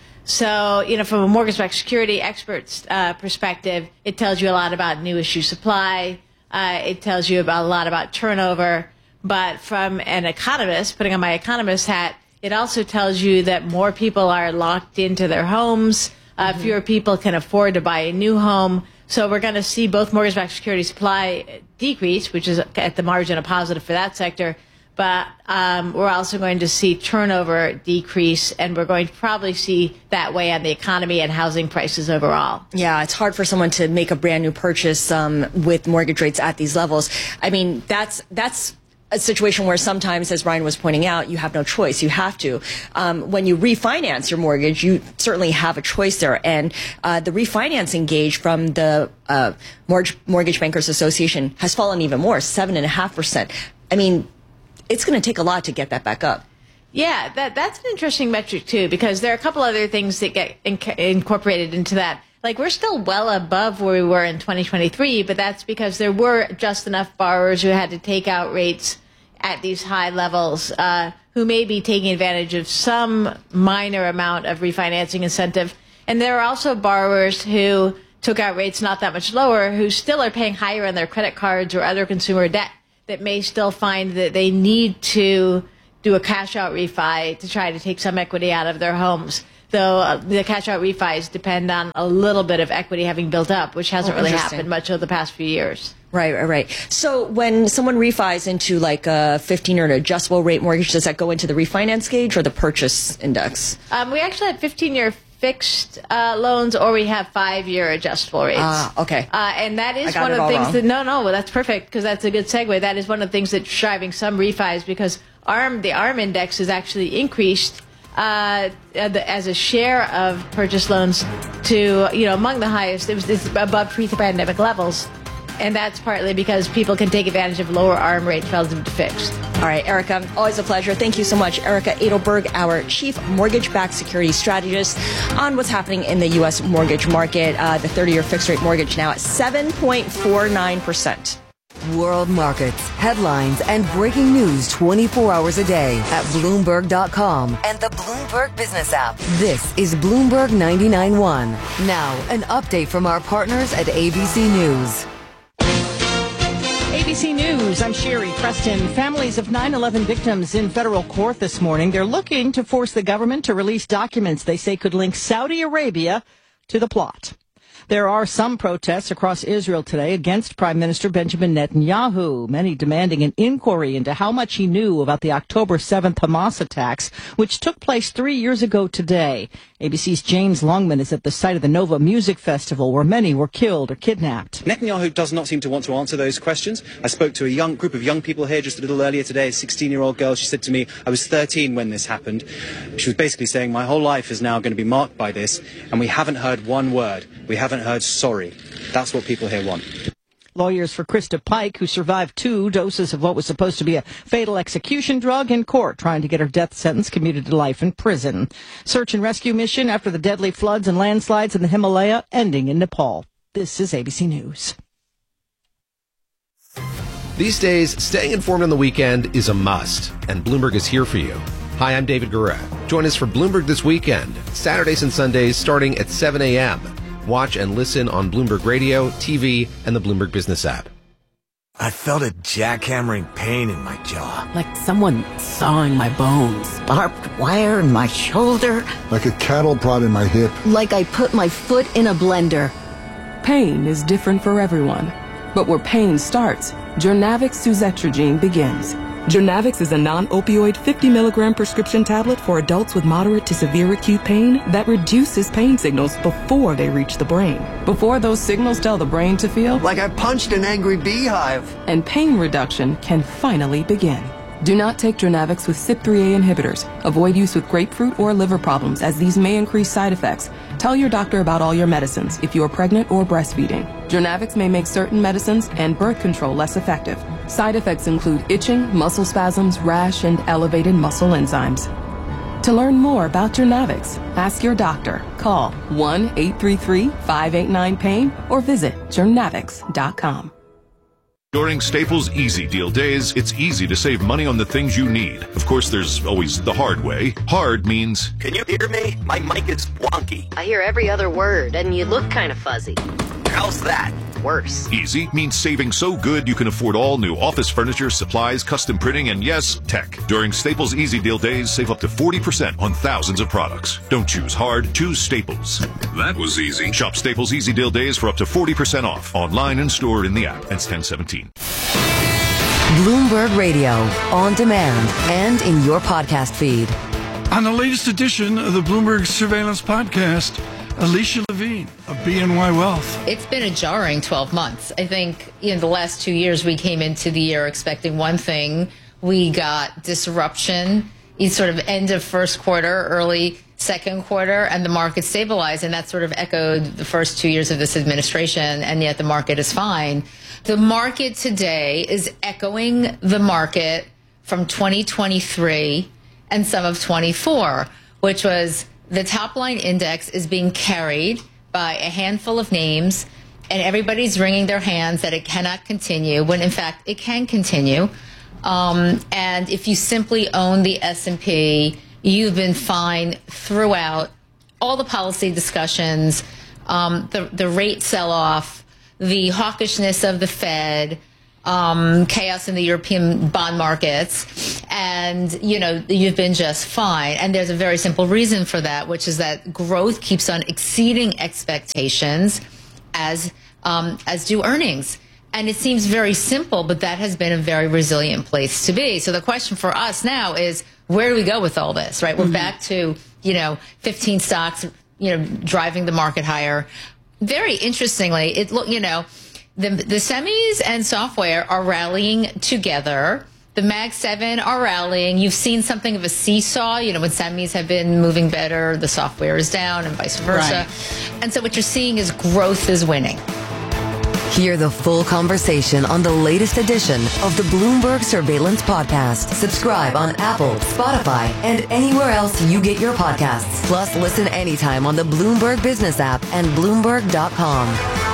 So, from a mortgage-backed security expert's perspective, it tells you a lot about new issue supply. It tells you a lot about turnover. But from an economist, putting on my economist hat, it also tells you that more people are locked into their homes. Fewer people can afford to buy a new home. So we're going to see both mortgage-backed security supply decrease, which is at the margin a positive for that sector. But we're also going to see turnover decrease, and we're going to probably see that weigh on the economy and housing prices overall. Yeah, it's hard for someone to make a brand new purchase with mortgage rates at these levels. I mean, that's a situation where sometimes, as Brian was pointing out, you have no choice. You have to. When you refinance your mortgage, you certainly have a choice there. And the refinancing gauge from the Mortgage Bankers Association has fallen even more, 7.5%. I mean, it's going to take a lot to get that back up. Yeah, that's an interesting metric, too, because there are a couple other things that get incorporated into that. Like, we're still well above where we were in 2023, but that's because there were just enough borrowers who had to take out rates at these high levels who may be taking advantage of some minor amount of refinancing incentive. And there are also borrowers who took out rates not that much lower, who still are paying higher on their credit cards or other consumer debt, that may still find that they need to do a cash-out refi to try to take some equity out of their homes. Though the cash-out refis depend on a little bit of equity having built up, which hasn't really happened much over the past few years. Right. So when someone refis into like a 15 or an adjustable rate mortgage, does that go into the refinance gauge or the purchase index? We actually have 15-year fixed loans, or we have 5-year adjustable rates. Okay. And that is one of the things that, well, that's perfect, because that's a good segue. That is one of the things that's driving some refis, because the ARM index has actually increased as a share of purchase loans to, among the highest. It's above pre-pandemic levels. And that's partly because people can take advantage of lower ARM rates relative to fixed. All right, Erica, always a pleasure. Thank you so much. Erica Edelberg, our Chief Mortgage-Backed Security Strategist, on what's happening in the U.S. mortgage market. The 30-year fixed-rate mortgage now at 7.49%. World markets, headlines, and breaking news 24 hours a day at Bloomberg.com and the Bloomberg Business app. This is Bloomberg 99.1. Now, an update from our partners at ABC News. ABC News, I'm Sherry Preston. Families of 9/11 victims in federal court this morning. They're looking to force the government to release documents they say could link Saudi Arabia to the plot. There are some protests across Israel today against Prime Minister Benjamin Netanyahu, many demanding an inquiry into how much he knew about the October 7th Hamas attacks, which took place 3 years ago today. ABC's James Longman is at the site of the Nova Music Festival, where many were killed or kidnapped. Netanyahu does not seem to want to answer those questions. I spoke to a group of young people here just a little earlier today, a 16-year-old girl. She said to me, I was 13 when this happened. She was basically saying, my whole life is now going to be marked by this, and we haven't heard one word. We haven't heard sorry. That's what people here want. Lawyers for Krista Pike, who survived 2 doses of what was supposed to be a fatal execution drug, in court, trying to get her death sentence commuted to life in prison. Search and rescue mission after the deadly floods and landslides in the Himalaya ending in Nepal. This is ABC News. These days, staying informed on the weekend is a must, and Bloomberg is here for you. Hi, I'm David Gura. Join us for Bloomberg This Weekend, Saturdays and Sundays starting at 7 a.m. Watch and listen on Bloomberg Radio, TV, and the Bloomberg Business app. I felt a jackhammering pain in my jaw. Like someone sawing my bones. Barbed wire in my shoulder. Like a cattle prod in my hip. Like I put my foot in a blender. Pain is different for everyone. But where pain starts, Jurnavix suzetrigine begins. Jurnavix is a non-opioid 50-milligram prescription tablet for adults with moderate to severe acute pain that reduces pain signals before they reach the brain. Before those signals tell the brain to feel like I punched an angry beehive. And pain reduction can finally begin. Do not take Jurnavix with CYP3A inhibitors. Avoid use with grapefruit or liver problems, as these may increase side effects. Tell your doctor about all your medicines if you are pregnant or breastfeeding. Jurnavix may make certain medicines and birth control less effective. Side effects include itching, muscle spasms, rash, and elevated muscle enzymes. To learn more about Jurnavix, ask your doctor. Call 1-833-589-PAIN or visit Jurnavix.com. During Staples Easy Deal Days, it's easy to save money on the things you need. Of course, there's always the hard way. Hard means... Can you hear me? My mic is wonky. I hear every other word, and you look kind of fuzzy. How's that? Worse. Easy means saving so good you can afford all new office furniture, supplies, custom printing, and yes, tech. During Staples Easy Deal Days, save up to 40% on thousands of products. Don't choose hard, choose Staples. That was easy. Shop Staples Easy Deal Days for up to 40% off. Online and store in the app. Ends 10/17. Bloomberg Radio, on demand and in your podcast feed. On the latest edition of the Bloomberg Surveillance Podcast, Alicia Levine of BNY Wealth. It's been a jarring 12 months. I think in the last 2 years, we came into the year expecting one thing. We got disruption, sort of end of first quarter, early second quarter, and the market stabilized. And that sort of echoed the first 2 years of this administration, and yet the market is fine. The market today is echoing the market from 2023 and some of 24, which was the top line index is being carried by a handful of names, and everybody's wringing their hands that it cannot continue, when in fact it can continue. And if you simply own the S&P, you've been fine throughout all the policy discussions, the rate sell-off, the hawkishness of the Fed, chaos in the European bond markets, and, you've been just fine. And there's a very simple reason for that, which is that growth keeps on exceeding expectations as do earnings. And it seems very simple, but that has been a very resilient place to be. So the question for us now is, where do we go with all this, right? We're back to, 15 stocks, driving the market higher. Very interestingly, the semis and software are rallying together. The Mag 7 are rallying. You've seen something of a seesaw. When semis have been moving better, the software is down and vice versa. Right. And so what you're seeing is growth is winning. Hear the full conversation on the latest edition of the Bloomberg Surveillance Podcast. Subscribe on Apple, Spotify, and anywhere else you get your podcasts. Plus, listen anytime on the Bloomberg Business app and Bloomberg.com.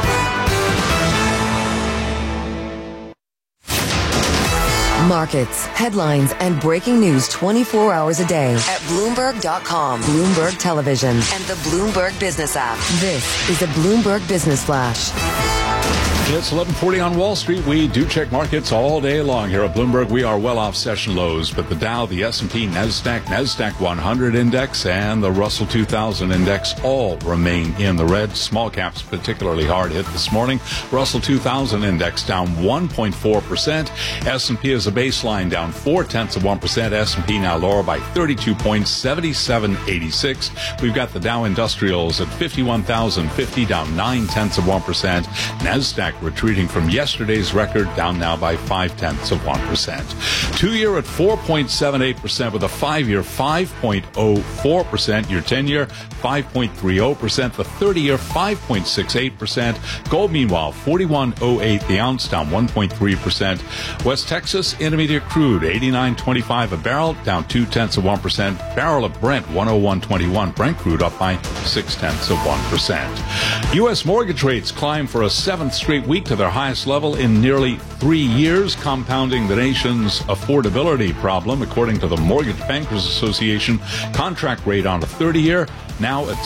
Markets, headlines, and breaking news 24 hours a day at Bloomberg.com, Bloomberg Television, and the Bloomberg Business app. This is a Bloomberg Business Flash. It's 11:40 on Wall Street. We do check markets all day long here at Bloomberg. We are well off session lows, but the Dow, the S&P, NASDAQ 100 index, and the Russell 2000 index all remain in the red. Small caps particularly hard hit this morning. Russell 2000 index down 1.4%. S&P as a baseline down 0.4%. S&P now lower by 32 points, 77.86. We've got the Dow Industrials at 51,050, down 0.9%. NASDAQ retreating from yesterday's record, down now by 0.5%. 2-year at 4.78%, with a 5-year 5.04%. Your 10-year 5.30%. The 30-year 5.68%. Gold, meanwhile, 41.08 the ounce, down 1.3%. West Texas Intermediate crude 89.25 a barrel, down 0.2%. Barrel of Brent 101.21. Brent crude up by 0.6%. U.S. mortgage rates climb for a 7th straight week to their highest level in nearly 3 years, compounding the nation's affordability problem. According to the Mortgage Bankers Association, contract rate on a 30-year now at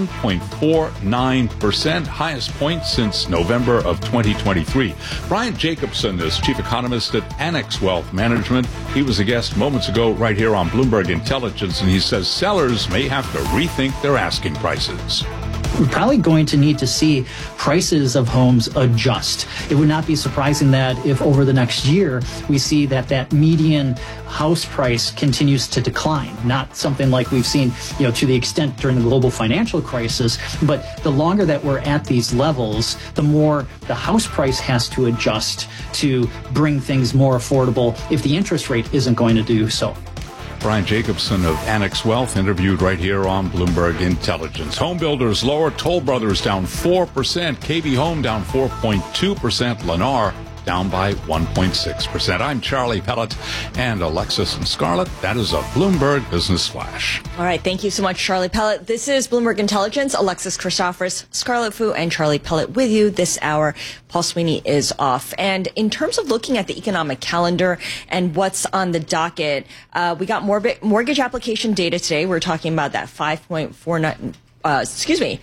7.49%, highest point since November of 2023. Brian Jacobson is chief economist at Annex Wealth Management. He was a guest moments ago right here on Bloomberg Intelligence, and he says sellers may have to rethink their asking prices. We're probably going to need to see prices of homes adjust. It would not be surprising that if over the next year we see that median house price continues to decline, not something like we've seen, to the extent during the global financial crisis, but the longer that we're at these levels, the more the house price has to adjust to bring things more affordable if the interest rate isn't going to do so. Brian Jacobson of Annex Wealth, interviewed right here on Bloomberg Intelligence. Home builders lower. Toll Brothers down 4%. KB Home down 4.2%. Lennar down by 1.6%. I'm Charlie Pellet, and Alexis and Scarlett. That is a Bloomberg Business Flash. All right. Thank you so much, Charlie Pellet. This is Bloomberg Intelligence. Alexis Christophorous, Scarlett Fu, and Charlie Pellet with you this hour. Paul Sweeney is off. And in terms of looking at the economic calendar and what's on the docket, we got mortgage application data today. We're talking about that 7.49%. I was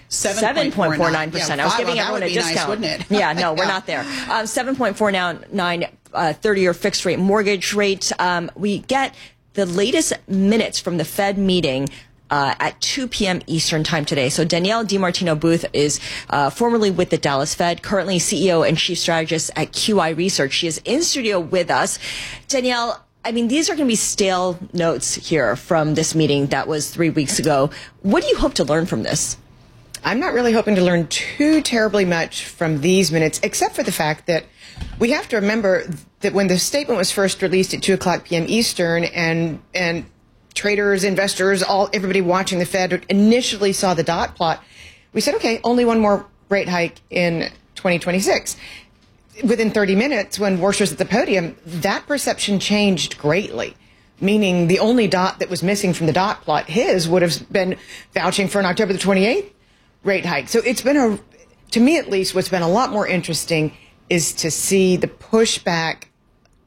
giving everyone a discount. Nice, wouldn't it? Yeah, no, we're not there. 7.49 30-year fixed rate mortgage rate. We get the latest minutes from the Fed meeting at 2 p.m. Eastern time today. So Danielle DiMartino Booth is formerly with the Dallas Fed, currently CEO and chief strategist at QI Research. She is in studio with us. Danielle, these are going to be stale notes here from this meeting that was 3 weeks ago. What do you hope to learn from this? I'm not really hoping to learn too terribly much from these minutes, except for the fact that we have to remember that when the statement was first released at 2 o'clock p.m. Eastern and traders, investors, everybody watching the Fed initially saw the dot plot, we said, okay, only one more rate hike in 2026. Within 30 minutes, when Warsh was at the podium, that perception changed greatly, meaning the only dot that was missing from the dot plot, his, would have been vouching for an October the 28th rate hike. So it's been to me at least, what's been a lot more interesting is to see the pushback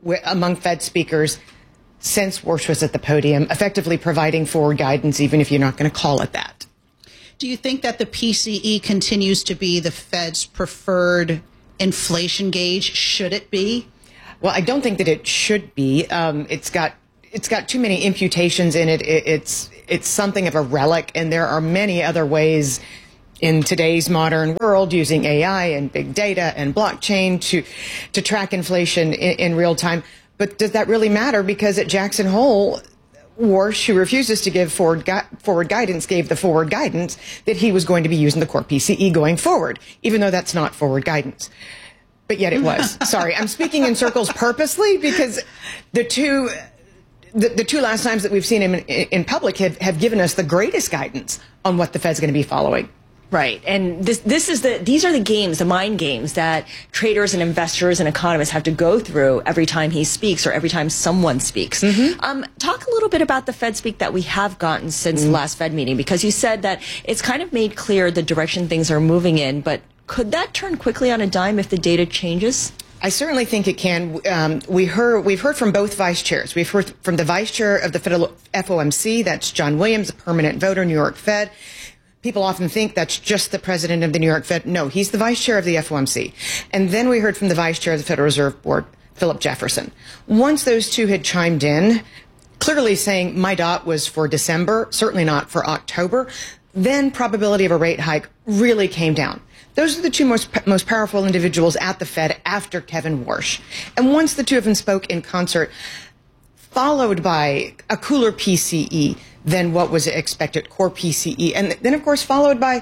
among Fed speakers since Warsh was at the podium, effectively providing forward guidance, even if you're not going to call it that. Do you think that the PCE continues to be the Fed's preferred inflation gauge? Should it be? Well, I don't think that it should be. It's got too many imputations in it. It's something of a relic, and there are many other ways in today's modern world using AI and big data and blockchain to track inflation in real time. But does that really matter? Because at Jackson Hole, Warsh, who refuses to give forward guidance, gave the forward guidance that he was going to be using the core PCE going forward, even though that's not forward guidance. But yet it was. Sorry, I'm speaking in circles purposely because the two last times that we've seen him in public have given us the greatest guidance on what the Fed's going to be following. Right. And these are the games, the mind games that traders and investors and economists have to go through every time he speaks or every time someone speaks. Talk a little bit about the Fed speak that we have gotten since the last Fed meeting, because you said that it's kind of made clear the direction things are moving in, but could that turn quickly on a dime if the data changes? I certainly think it can. We've heard from both vice chairs. We've heard from the vice chair of the federal FOMC, that's John Williams, a permanent voter, New York Fed. People often think that's just the president of the New York Fed. No, he's the vice chair of the FOMC. And then we heard from the vice chair of the Federal Reserve Board, Philip Jefferson. Once those two had chimed in, clearly saying my dot was for December, certainly not for October, then probability of a rate hike really came down. Those are the two most powerful individuals at the Fed after Kevin Warsh. And once the two of them spoke in concert, followed by a cooler PCE than what was expected, core PCE, and then, of course, followed by,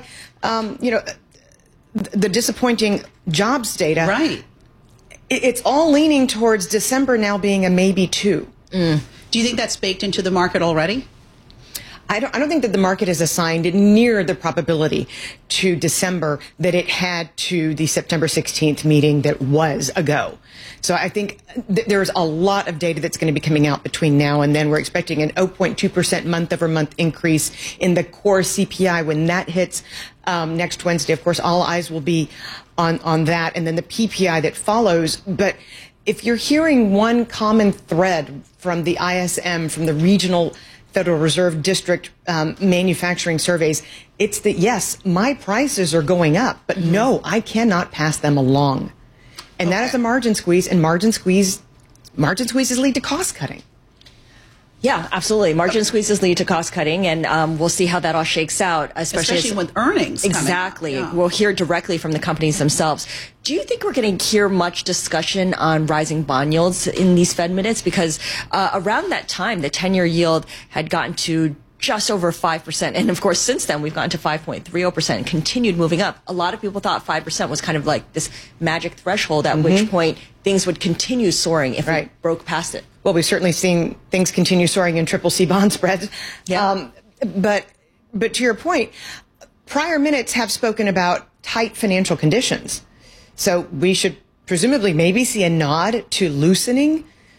the disappointing jobs data. Right. It's all leaning towards December now being a maybe too. Do you think that's baked into the market already? I don't think that the market has assigned near the probability to December that it had to the September 16th meeting that was ago. So I think there's a lot of data that's going to be coming out between now and then. We're expecting an 0.2% month-over-month increase in the core CPI when that hits next Wednesday. Of course, all eyes will be on that, and then the PPI that follows. But if you're hearing one common thread from the ISM, from the regional Federal Reserve District manufacturing surveys, it's that, yes, my prices are going up, but no, I cannot pass them along. And that is a margin squeeze, and margin squeezes lead to cost cutting. Yeah, absolutely. Margin squeezes lead to cost cutting, and we'll see how that all shakes out, especially with earnings. Exactly. Yeah. We'll hear directly from the companies themselves. Do you think we're going to hear much discussion on rising bond yields in these Fed minutes? Because around that time, the 10-year yield had gotten to just over 5%. And of course, since then, we've gotten to 5.30% and continued moving up. A lot of people thought 5% was kind of like this magic threshold at which point things would continue soaring if we broke past it. Well, we've certainly seen things continue soaring in CCC bond spreads. Yeah. But to your point, prior minutes have spoken about tight financial conditions. So we should presumably maybe see a nod to loosening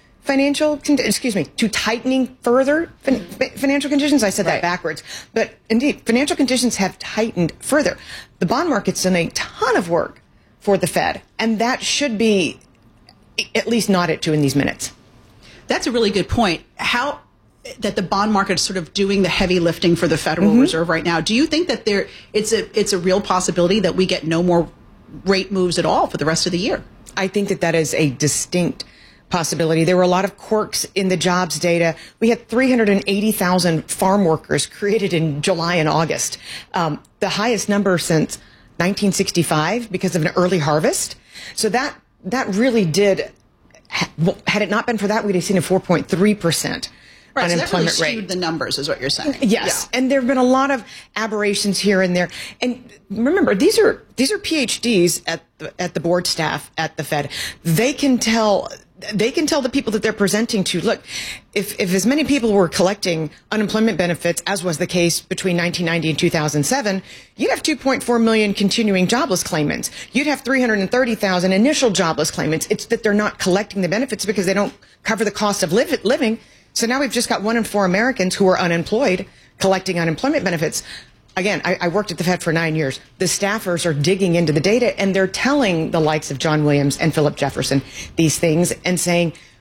to tightening further financial conditions. I said that backwards. But indeed, financial conditions have tightened further. The bond market's done a ton of work for the Fed, and that should be at least nodded to in these minutes. That's a really good point. How that the bond market is sort of doing the heavy lifting for the Federal Reserve right now. Do you think that it's a real possibility that we get no more rate moves at all for the rest of the year? I think that is a distinct possibility. There were a lot of quirks in the jobs data. We had 380,000 farm workers created in July and August, the highest number since 1965 because of an early harvest. So that really did. Had it not been for that, we'd have seen a 4.3% unemployment rate. So that really skewed the numbers, is what you're saying. Yes, and there have been a lot of aberrations here and there. And remember, these are PhDs at the board staff at the Fed. They can tell the people that they're presenting to, look, if as many people were collecting unemployment benefits as was the case between 1990 and 2007, you'd have 2.4 million continuing jobless claimants. You'd have 330,000 initial jobless claimants. It's that they're not collecting the benefits because they don't cover the cost of living. So now we've just got 1 in 4 Americans who are unemployed collecting unemployment benefits. Again, I worked at the Fed for 9 years. The staffers are digging into the data, and they're telling the likes of John Williams and Philip Jefferson these things and saying,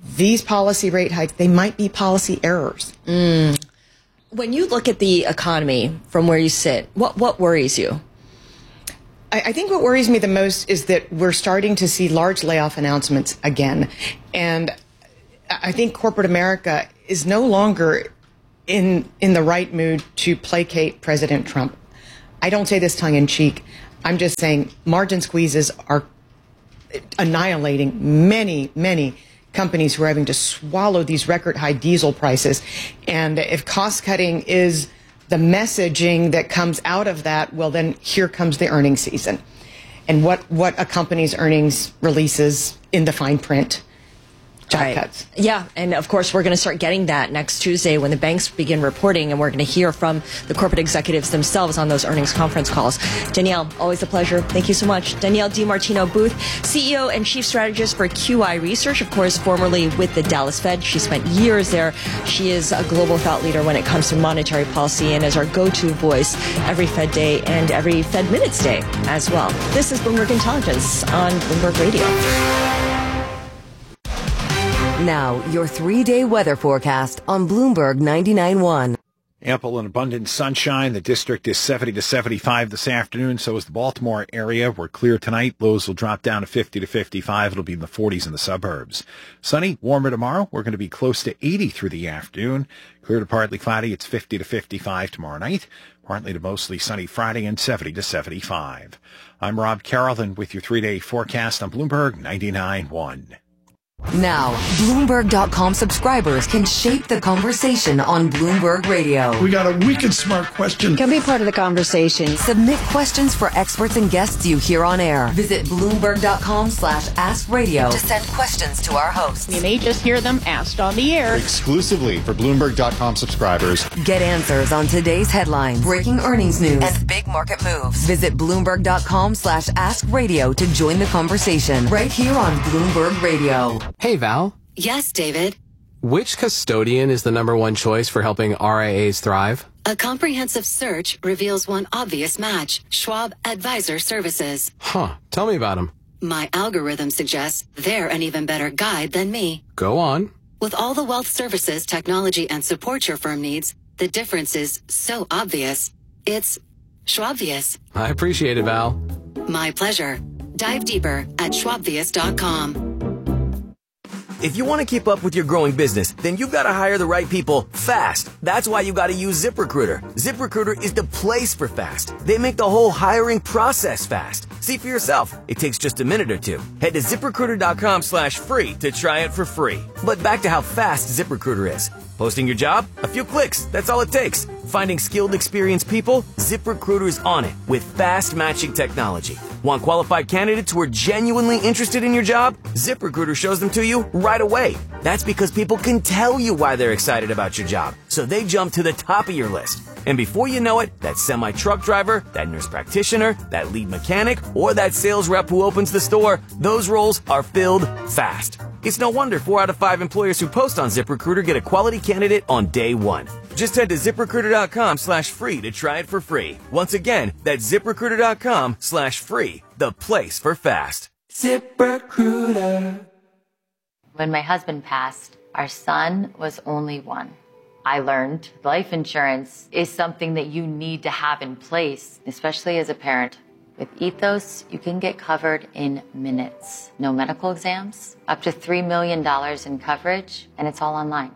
these policy rate hikes, they might be policy errors. When you look at the economy from where you sit, what worries you? I think what worries me the most is that we're starting to see large layoff announcements again. And I think corporate America is no longer in the right mood to placate President Trump. I don't say this tongue in cheek. I'm just saying margin squeezes are annihilating many companies who are having to swallow these record high diesel prices. And if cost cutting is the messaging that comes out of that, well, then here comes the earnings season. And what a company's earnings releases in the fine print. Job cuts. Yeah, and of course we're going to start getting that next Tuesday when the banks begin reporting, and we're going to hear from the corporate executives themselves on those earnings conference calls. Danielle, always a pleasure. Thank you so much. Danielle DiMartino Booth, CEO and Chief Strategist for QI Research, of course, formerly with the Dallas Fed. She spent years there. She is a global thought leader when it comes to monetary policy and is our go-to voice every Fed Day and every Fed Minutes Day as well. This is Bloomberg Intelligence on Bloomberg Radio. Now, your 3-day weather forecast on Bloomberg 99.1. Ample and abundant sunshine. The district is 70 to 75 this afternoon. So is the Baltimore area. We're clear tonight. Lows will drop down to 50 to 55. It'll be in the 40s in the suburbs. Sunny, warmer tomorrow. We're going to be close to 80 through the afternoon. Clear to partly cloudy. It's 50 to 55 tomorrow night. Partly to mostly sunny Friday and 70 to 75. I'm Rob Carrollton with your 3-day forecast on Bloomberg 99.1. Now, Bloomberg.com subscribers can shape the conversation on Bloomberg Radio. We got a wicked smart question. Can be part of the conversation. Submit questions for experts and guests you hear on air. Visit Bloomberg.com/askradio to send questions to our hosts. You may just hear them asked on the air. Exclusively for Bloomberg.com subscribers. Get answers on today's headlines, breaking earnings news, and big market moves. Visit Bloomberg.com/askradio to join the conversation right here on Bloomberg Radio. Hey, Val. Yes, David. Which custodian is the #1 choice for helping RIAs thrive? A comprehensive search reveals one obvious match. Schwab Advisor Services. Huh. Tell me about them. My algorithm suggests they're an even better guide than me. Go on. With all the wealth services, technology, and support your firm needs, the difference is so obvious. It's Schwabvious. I appreciate it, Val. My pleasure. Dive deeper at schwabvious.com. If you want to keep up with your growing business, then you've got to hire the right people fast. That's why you got to use ZipRecruiter. ZipRecruiter is the place for fast. They make the whole hiring process fast. See for yourself. It takes just a minute or two. Head to ZipRecruiter.com/free to try it for free. But back to how fast ZipRecruiter is. Posting your job? A few clicks. That's all it takes. Finding skilled, experienced people? ZipRecruiter's on it with fast matching technology. Want qualified candidates who are genuinely interested in your job? ZipRecruiter shows them to you right away. That's because people can tell you why they're excited about your job, so they jump to the top of your list. And before you know it, that semi-truck driver, that nurse practitioner, that lead mechanic, or that sales rep who opens the store, those roles are filled fast. It's no wonder 4 out of 5 employers who post on ZipRecruiter get a quality candidate on day one. Just head to ZipRecruiter.com/free to try it for free. Once again, that's ZipRecruiter.com/free, the place for fast. ZipRecruiter. When my husband passed, our son was only 1. I learned life insurance is something that you need to have in place, especially as a parent. With Ethos, you can get covered in minutes. No medical exams, up to $3 million in coverage, and it's all online.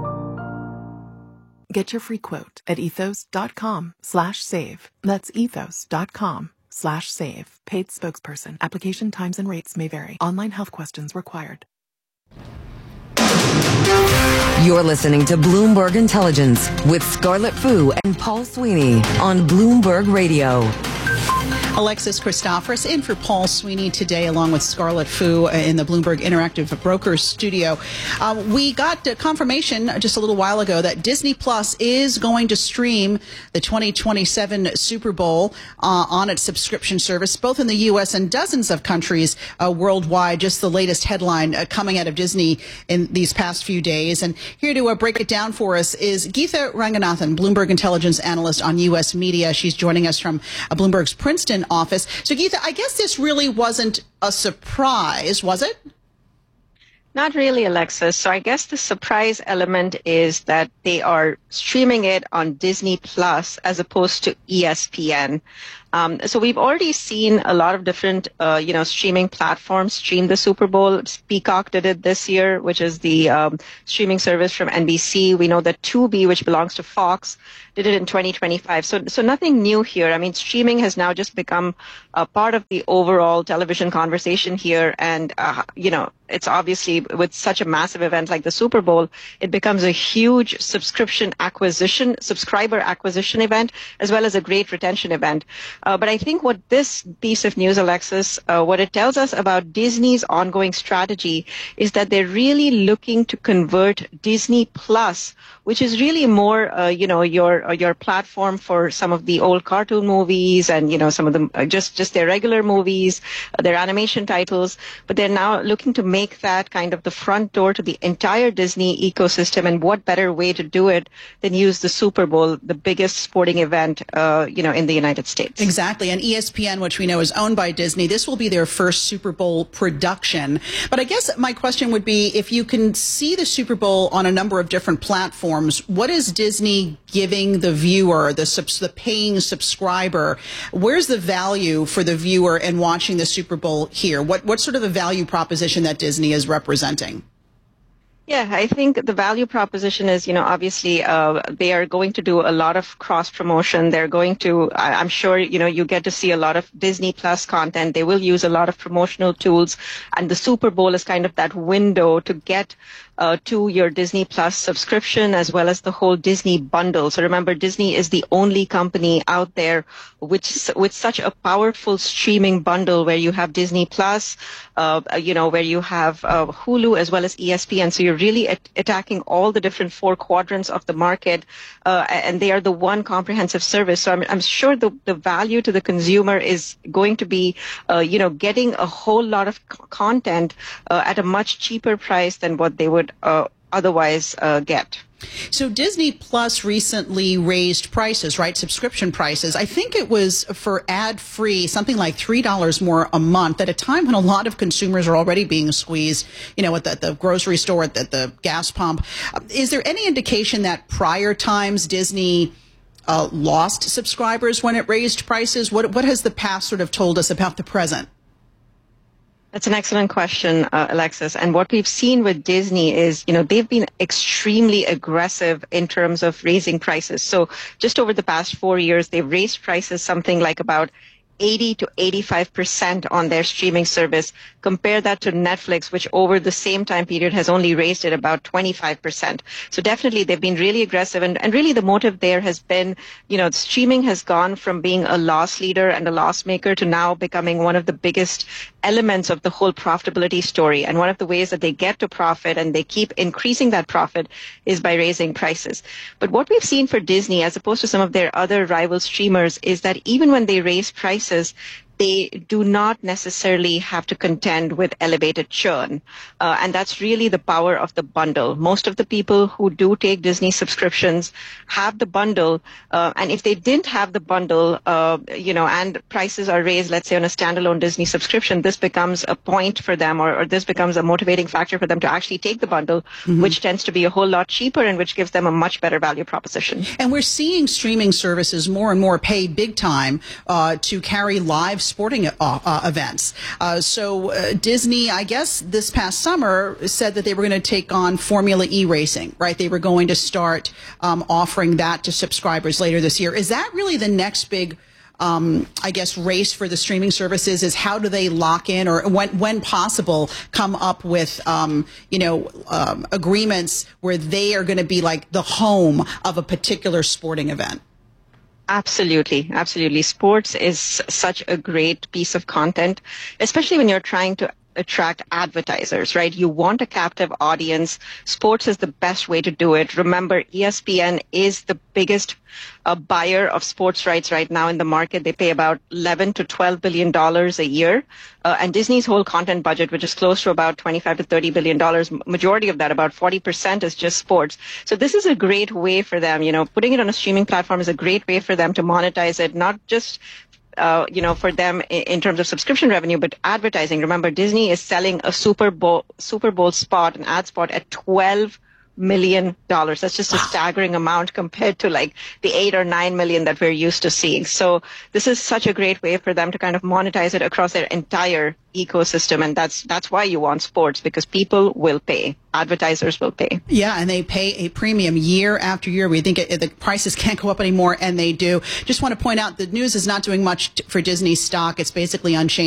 Get your free quote at ethos.com/save. That's ethos.com/save. Paid spokesperson. Application times and rates may vary. Online health questions required. You're listening to Bloomberg Intelligence with Scarlett Fu and Paul Sweeney on Bloomberg Radio. Alexis Christoforous in for Paul Sweeney today, along with Scarlett Fu in the Bloomberg Interactive Brokers studio. We got confirmation just a little while ago that Disney Plus is going to stream the 2027 Super Bowl on its subscription service, both in the U.S. and dozens of countries worldwide. Just the latest headline coming out of Disney in these past few days. And here to break it down for us is Geetha Ranganathan, Bloomberg Intelligence Analyst on U.S. Media. She's joining us from Bloomberg's Princeton office. So, Geetha, I guess this really wasn't a surprise, was it? Not really, Alexis. So I guess the surprise element is that they are streaming it on Disney Plus as opposed to ESPN. So we've already seen a lot of different, streaming platforms stream the Super Bowl. Peacock did it this year, which is the streaming service from NBC. We know that Tubi, which belongs to Fox, did it in 2025. So nothing new here. I mean, streaming has now just become a part of the overall television conversation here. And, it's obviously with such a massive event like the Super Bowl, it becomes a huge subscriber acquisition event, as well as a great retention event. But I think what this piece of news, Alexis, what it tells us about Disney's ongoing strategy is that they're really looking to convert Disney Plus, which is really more, your platform for some of the old cartoon movies and, some of them just their regular movies, their animation titles. But they're now looking to make that kind of the front door to the entire Disney ecosystem. And what better way to do it than use the Super Bowl, the biggest sporting event, in the United States. Exactly. And ESPN, which we know is owned by Disney, this will be their first Super Bowl production. But I guess my question would be, if you can see the Super Bowl on a number of different platforms, what is Disney giving the viewer, the paying subscriber? Where's the value for the viewer in watching the Super Bowl here? What's sort of the value proposition that Disney is representing? Yeah, I think the value proposition is, obviously they are going to do a lot of cross promotion. They're going to, I'm sure, you get to see a lot of Disney Plus content. They will use a lot of promotional tools. And the Super Bowl is kind of that window to get to your Disney Plus subscription, as well as the whole Disney bundle. So remember, Disney is the only company out there with such a powerful streaming bundle where you have Disney Plus, where you have Hulu as well as ESPN. So you're really attacking all the different four quadrants of the market, and they are the one comprehensive service. So I'm sure the value to the consumer is going to be, getting a whole lot of content at a much cheaper price than what they would otherwise get. So Disney Plus recently raised prices, right? Subscription prices. I think it was for ad-free, something like $3 more a month at a time when a lot of consumers are already being squeezed, at the grocery store, at the gas pump. Is there any indication that prior times Disney lost subscribers when it raised prices? What has the past sort of told us about the present? That's an excellent question, Alexis. And what we've seen with Disney is, they've been extremely aggressive in terms of raising prices. So just over the past 4 years, they've raised prices something like about 80 to 85% on their streaming service. Compare that to Netflix, which over the same time period has only raised it about 25%. So definitely they've been really aggressive. And really the motive there has been, streaming has gone from being a loss leader and a loss maker to now becoming one of the biggest elements of the whole profitability story. And one of the ways that they get to profit and they keep increasing that profit is by raising prices. But what we've seen for Disney, as opposed to some of their other rival streamers, is that even when they raise prices, they do not necessarily have to contend with elevated churn. And that's really the power of the bundle. Most of the people who do take Disney subscriptions have the bundle. And if they didn't have the bundle, and prices are raised, let's say on a standalone Disney subscription, this becomes a point for them, or this becomes a motivating factor for them to actually take the bundle, which tends to be a whole lot cheaper and which gives them a much better value proposition. And we're seeing streaming services more and more pay big time to carry live sporting events. So Disney, I guess this past summer, said that they were going to take on Formula E racing, right? They were going to start offering that to subscribers later this year. Is that really the next big race for the streaming services? Is how do they lock in, or when possible, come up with, agreements where they are going to be like the home of a particular sporting event? Absolutely. Absolutely. Sports is such a great piece of content, especially when you're trying to attract advertisers, right? You want a captive audience. Sports is the best way to do it. Remember, ESPN is the biggest buyer of sports rights right now in the market. They pay about $11 to $12 billion a year. And Disney's whole content budget, which is close to about $25 to $30 billion, majority of that, about 40%, is just sports. So this is a great way for them. Putting it on a streaming platform is a great way for them to monetize it, not just for them in terms of subscription revenue, but advertising. Remember, Disney is selling a Super Bowl spot, an ad spot at $12 million. That's just a staggering amount compared to like the 8 or 9 million that we're used to seeing. So this is such a great way for them to kind of monetize it across their entire ecosystem. And that's why you want sports, because people will pay. Advertisers will pay. Yeah, and they pay a premium year after year. We think the prices can't go up anymore, and they do. Just want to point out the news is not doing much for Disney stock. It's basically unchanged.